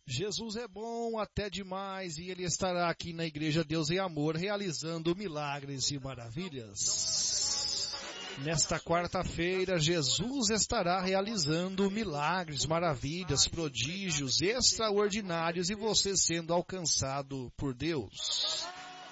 Jesus é bom até demais e Ele estará aqui na Igreja Deus em Amor realizando milagres e maravilhas. Nesta quarta-feira, Jesus estará realizando milagres, maravilhas, prodígios extraordinários e você sendo alcançado por Deus.